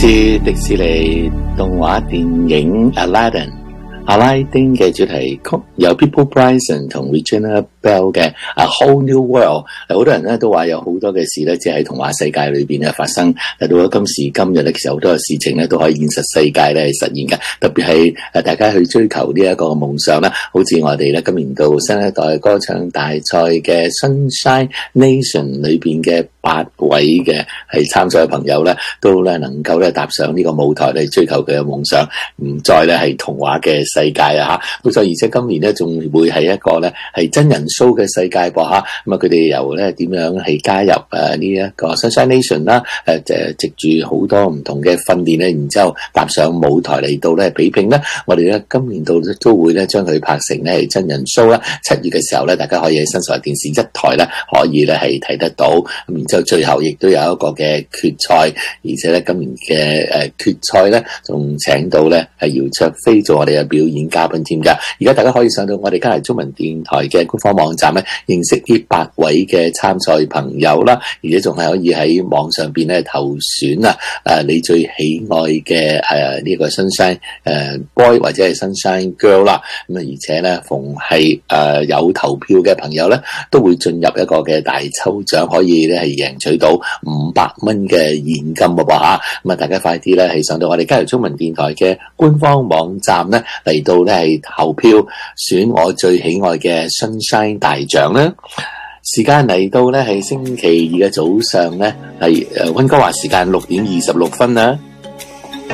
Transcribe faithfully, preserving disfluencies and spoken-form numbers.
是迪士尼動畫電影 Aladdin 阿拉丁嘅主題曲，由 People Bryson 同 Regina Bell 嘅 A Whole New World。好多人咧都話有好多嘅事咧，即係喺童話世界裏邊咧發生。但到咗今時今日咧，其實好多嘅事情咧都可以現實世界咧係實現嘅。特別係誒大家去追求呢一個夢想啦，好似我哋咧今年度新一代歌唱大賽嘅 Sunshine Nation 裏邊嘅八位嘅係參賽嘅朋友咧，都咧能夠咧踏上呢個舞台嚟追求佢嘅夢想，唔再咧係童話嘅世界啊嚇！冇錯，而且今年咧仲會係一個咧係真人 show 嘅世界噃嚇。咁啊，佢哋由咧點樣係加入誒呢一個 Sunshine Nation 啦，誒誒藉住好多唔同嘅訓練咧，然之後踏上舞台嚟到咧比拼咧。我哋咧今年度都會咧將佢拍成咧係真人 show 啦。七月嘅時候咧，大家可以喺新台電視一台咧可以咧係睇得到。咁然之後最後亦都有一個嘅決賽，而且咧今年嘅誒決賽咧仲請到咧係姚焯菲做我哋嘅表演嘉賓添㗎。而家大家可以上到我哋加拿大中文電台嘅官方網站咧，認識呢八位嘅參賽朋友啦，而且仲係可以喺網上邊咧投選啊誒你最喜愛嘅誒呢個 Sunshine 誒 Boy 或者係 Sunshine Girl 啦。咁啊而且咧逢係誒有投票嘅朋友咧，都會進入一個嘅大抽獎，可以咧係贏取到五百蚊嘅現金噃嚇。咁啊大家快啲咧係上到我哋加拿大中文電台嘅官方網站咧嚟到咧係投票選我最喜愛嘅 Sunshine 大獎啦。時間嚟到咧係星期二嘅早上咧係誒溫哥華時間六點二十六分啦。